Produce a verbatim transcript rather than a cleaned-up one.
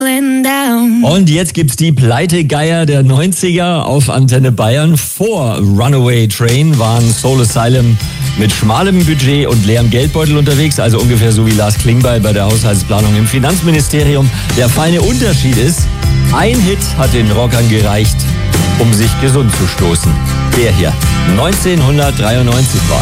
falling down. Und jetzt gibt's die Pleitegeier der neunziger auf Antenne Bayern. Vor Runaway Train waren Soul Asylum mit schmalem Budget und leerem Geldbeutel unterwegs, also ungefähr so wie Lars Klingbeil bei der Haushaltsplanung im Finanzministerium. Der feine Unterschied ist, ein Hit hat den Rockern gereicht, um sich gesund zu stoßen. Der hier, neunzehnhundertdreiundneunzig war